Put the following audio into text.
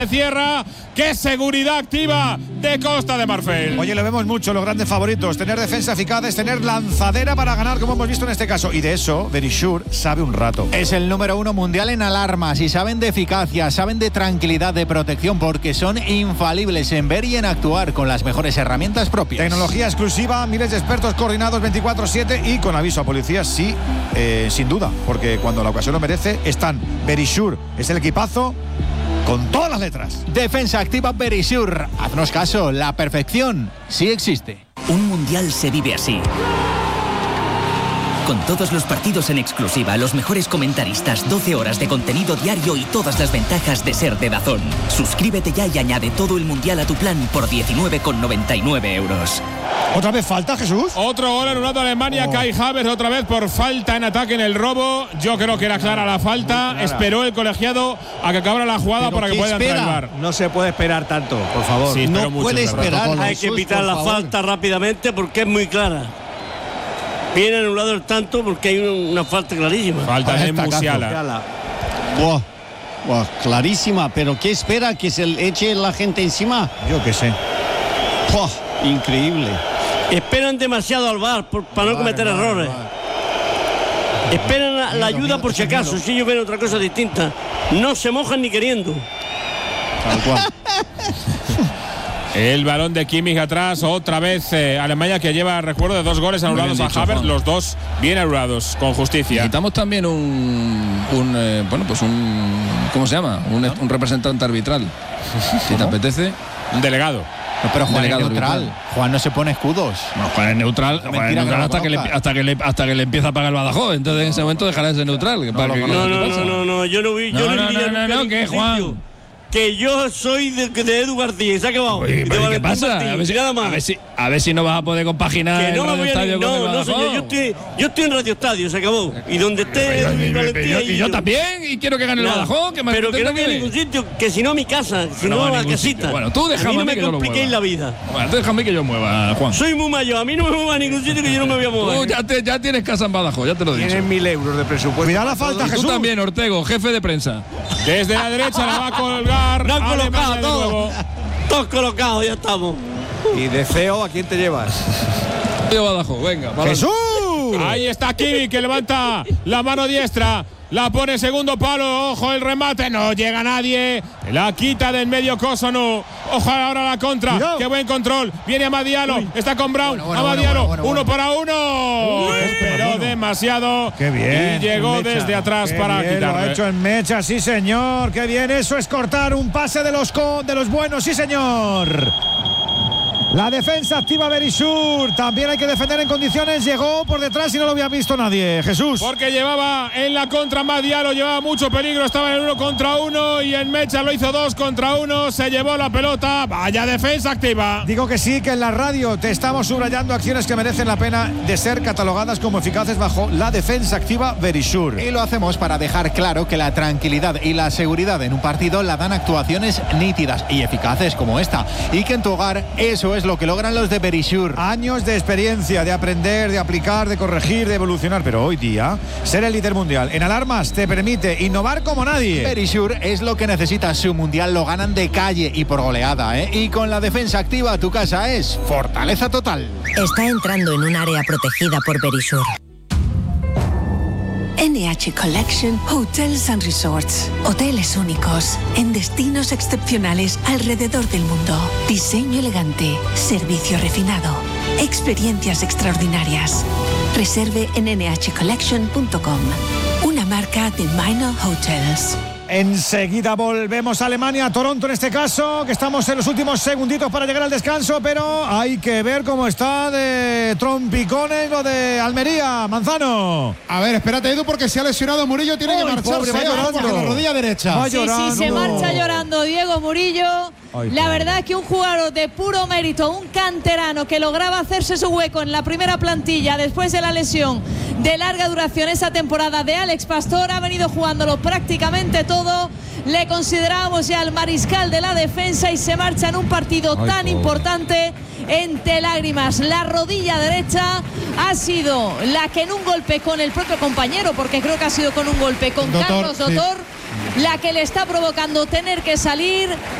Cierra, qué seguridad activa de Costa de Marfil. Oye, lo vemos mucho, los grandes favoritos. Tener defensa eficaz es tener lanzadera para ganar, como hemos visto en este caso. Y de eso, Verisure sabe un rato. Es el número 1 mundial en alarmas y saben de eficacia, saben de tranquilidad, de protección, porque son infalibles en ver y en actuar con las mejores herramientas propias. Tecnología exclusiva, miles de expertos coordinados 24/7 y con aviso a policías, sí, sin duda, porque cuando la ocasión lo merece, están. Verisure es el equipazo con todas las letras. Defensa activa Verisure. Haznos caso, la perfección sí existe. Un mundial se vive así. Con todos los partidos en exclusiva, los mejores comentaristas, 12 horas de contenido diario y todas las ventajas de ser de DAZN. Suscríbete ya y añade todo el mundial a tu plan por 19,99 euros. ¿Otra vez falta, Jesús? Otro gol anulado a Alemania. Kai Havertz otra vez por falta en ataque en el robo. Yo creo que era clara la falta. Esperó el colegiado a que acabara la jugada para que pueda entrar el VAR. No se puede esperar tanto, por favor. Sí, no mucho, puede esperar. Hay que pitar la falta rápidamente porque es muy clara. Viene anulado el tanto porque hay una falta clarísima. Falta de Musiala. Buah, clarísima, pero ¿qué espera? ¿Que se le eche la gente encima? Yo qué sé. Buah, increíble. Esperan demasiado al VAR para no cometer errores. Esperan la ayuda por si acaso. Si ellos ven otra cosa distinta, no se mojan ni queriendo. Tal cual. El balón de Kimmich atrás, otra vez Alemania, que lleva recuerdo de 2 goles anulados a Havertz, los 2 bien anulados, con justicia. Necesitamos también un ¿cómo se llama? Un representante arbitral. Si te apetece. Un delegado. No, pero Juan es neutral. Arbitral. Juan no se pone escudos. No, Juan es neutral, hasta que le empieza a pagar el Badajoz. Entonces en ese momento dejará de ser neutral. No, yo no vi. No, ¿qué, Juan? Que yo soy de Edu García, se ha acabado. Oye, ¿qué pasa? A ver si no vas a poder compaginar que no el Radio Estadio con el no, señor, yo estoy en Radio Estadio, se acabó. Y donde esté y yo también, y quiero que gane el Badajoz. Pero que no voy a ningún sitio, que si no a mi casa, si no a la casita. Bueno, tú déjame a mí no me compliquéis la vida. Bueno, tú déjame que yo mueva, Juan. Soy muy mayor, a mí no me mueva a ningún sitio que yo no me voy a mover. Tú ya tienes casa en Badajoz, ya te lo he dicho. Tienes 1.000 euros de presupuesto. Cuidado la falta, Jesús. Tú también, Ortego, jefe de prensa. Desde la derecha la va a colgar. No han colocado todos. Todos colocados, ya estamos. Y de feo, ¿a quién te llevas? Yo Badajoz, venga. ¡Jesús! Ahí está Kimmich, que levanta la mano diestra. La pone segundo palo, ojo el remate, no llega nadie. La quita del medio Kosono. Ojo ahora la contra. Cuidado. Qué buen control. Viene Amadialo, está con Brown. Amadialo, uno para uno. Esperó demasiado. Qué bien. Y llegó Mecha. desde atrás para quitarle. Lo ha hecho en Mecha, sí señor. Qué bien, eso es cortar un pase de los buenos, sí señor. La defensa activa Verisure. También hay que defender en condiciones. Llegó por detrás y no lo había visto nadie. Jesús. Porque llevaba en la contra Madialo, llevaba mucho peligro. Estaba en el 1 contra 1 y en Mecha lo hizo 2 contra 1. Se llevó la pelota. Vaya defensa activa. Digo que sí, que en la radio te estamos subrayando acciones que merecen la pena de ser catalogadas como eficaces bajo la defensa activa Verisure. Y lo hacemos para dejar claro que la tranquilidad y la seguridad en un partido la dan actuaciones nítidas y eficaces como esta. Y que en tu hogar eso es lo que logran los de Verisure. Años de experiencia, de aprender, de aplicar, de corregir, de evolucionar. Pero hoy día, ser el líder mundial en alarmas te permite innovar como nadie. Verisure es lo que necesitas. Su mundial lo ganan de calle y por goleada, ¿eh? Y con la defensa activa, tu casa es fortaleza total. Está entrando en un área protegida por Verisure. NH Collection Hotels and Resorts. Hoteles únicos en destinos excepcionales alrededor del mundo. Diseño elegante, servicio refinado, experiencias extraordinarias. Reserve en nhcollection.com. Una marca de Minor Hotels. Enseguida volvemos a Alemania, a Toronto en este caso, que estamos en los últimos segunditos para llegar al descanso, pero hay que ver cómo está de trompicones lo de Almería, Manzano. A ver, espérate, Edu, porque se ha lesionado Murillo, tiene que marcharse, va llorando. porque la rodilla derecha. Sí, se marcha llorando Diego Murillo. La verdad es que un jugador de puro mérito, un canterano que lograba hacerse su hueco en la primera plantilla después de la lesión de larga duración esa temporada de Alex Pastor, ha venido jugándolo prácticamente todo. Le considerábamos ya el mariscal de la defensa y se marcha en un partido tan importante entre lágrimas. La rodilla derecha ha sido la que en un golpe con el propio compañero, porque creo que ha sido con un golpe con Carlos Dotor, la que le está provocando tener que salir.